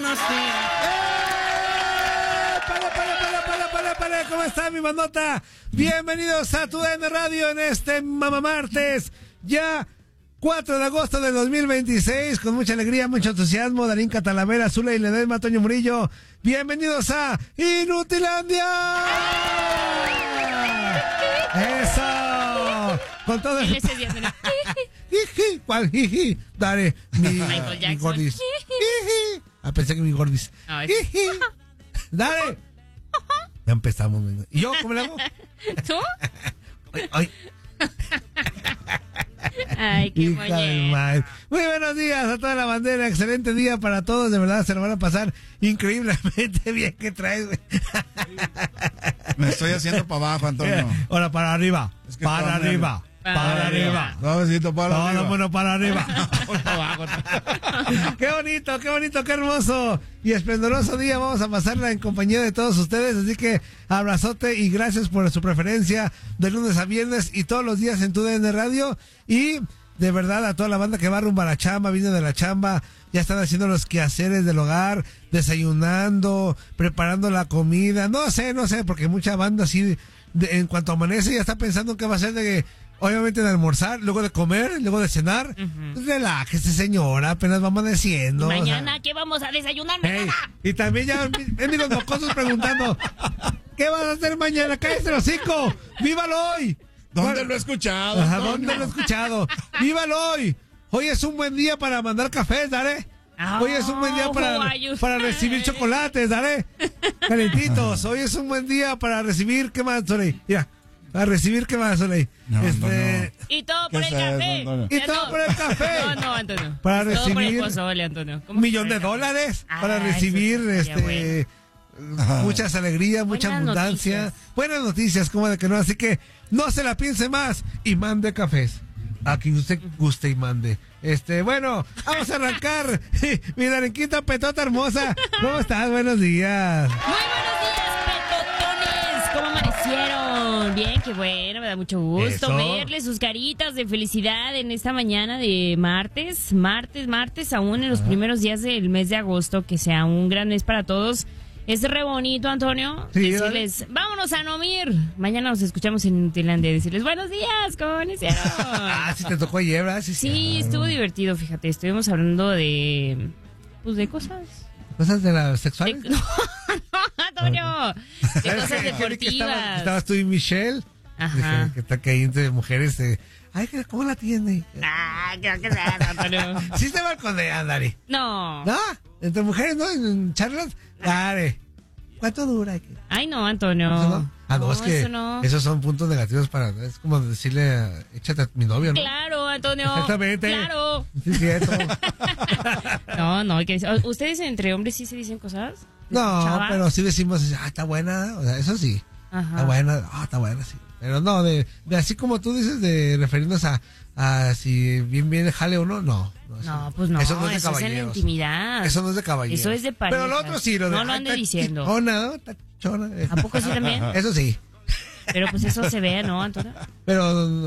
buenos días. ¡Pale! ¿Cómo está mi bandota? Bienvenidos a tu DN Radio en este Mamá Martes, ya 4 de agosto de 2026, con mucha alegría, mucho entusiasmo. Darín Catalavera, Zula y Ledesma, Toño Murillo. Bienvenidos a Inutilandia. ¡Eso! Con todo el... ¿Cuál? Dale, mi gordis. Pensé que mi gordis. Dale. Ya empezamos. ¿Y yo cómo le hago? ¿Tú? Ay. Ay, qué mollera. Muy buenos días a toda la bandera. Excelente día para todos. De verdad, se lo van a pasar increíblemente bien. ¿Qué traes, güey? Me estoy haciendo para abajo, Antonio. Ahora para arriba. Es que para arriba. Para arriba. Suavecito para arriba. Bueno, para arriba. Qué bonito, qué hermoso y esplendoroso día. Vamos a pasarla en compañía de todos ustedes. Así que abrazote y gracias por su preferencia de lunes a viernes y todos los días en tu DN Radio. Y de verdad a toda la banda que va rumbo a la chamba, viene de la chamba, ya están haciendo los quehaceres del hogar, desayunando, preparando la comida. No sé, porque mucha banda así, en cuanto amanece, ya está pensando en qué va a hacer obviamente de almorzar, luego de comer, luego de cenar. Relájese, señora, apenas va amaneciendo. ¿Y mañana qué vamos a desayunar mañana? Y también ya ven los mocosos preguntando, ¿qué vas a hacer mañana? ¡Cállate el hocico! ¡Vívalo hoy! ¿Dónde lo he escuchado? Ajá, ¿dónde lo he escuchado? ¡Vívalo hoy! Hoy es un buen día para mandar cafés, ¿dale? Hoy es un buen día para recibir chocolates, ¿dale? Calentitos. Hoy es un buen día para recibir, ¿qué más, Soleil? Mira. A recibir, ¿qué más, Soleil? No. Y todo por el café. Y todo por el café. No, Antonio. Para todo por el recibir pozole, Antonio. $1 millón para recibir muchas alegrías, mucha Buenas abundancia. noticias. Buenas noticias, como de que no. Así que no se la piense más y mande cafés a quien usted guste y mande. Bueno, vamos a arrancar. Mi Darenquita Petota hermosa, ¿cómo estás? Buenos días. Muy buenos días, petotones. ¿Cómo amanecieron? Bien, qué bueno, me da mucho gusto verles sus caritas de felicidad en esta mañana de martes, aún en los primeros días del mes de agosto, que sea un gran mes para todos. Es re bonito, Antonio, sí, decirles, vámonos a Nomir. Mañana nos escuchamos en Inutilandia, decirles, buenos días, ¿cómo amanecieron? Sí te tocó ayer, ¿verdad? Sí, estuvo divertido, fíjate, estuvimos hablando de cosas. ¿Cosas de las sexuales? No, Antonio, de cosas deportivas. Estabas tú y Michelle. Ajá. Dije, que está que hay entre mujeres. Ay, ¿cómo la tiene? Creo que sea, Antonio. Sí se balconea, Dari. No. ¿No? Entre mujeres, ¿no? En charlas. Dale. ¿Cuánto dura? Ay, no, Antonio. ¿Eso no? No, es que esos son puntos negativos para... Es como decirle, échate a mi novio, ¿no? Claro, Antonio. Exactamente. Claro. Sí, es cierto. No, ¿ustedes entre hombres sí se dicen cosas? No, ¿Chavas? pero sí decimos, está buena, o sea, eso sí. Ajá. Está buena, sí. Pero no, de así como tú dices, de referirnos a si bien jale o no, no. No, pues no, eso no es de eso es en la caballeros. intimidad. Eso no es de caballeros. Eso es de pareja. Pero lo otro sí, lo de... No lo ande diciendo. Está chona. ¿A poco sí también? Eso sí. Pero pues eso se ve, ¿no, Antonio? Pero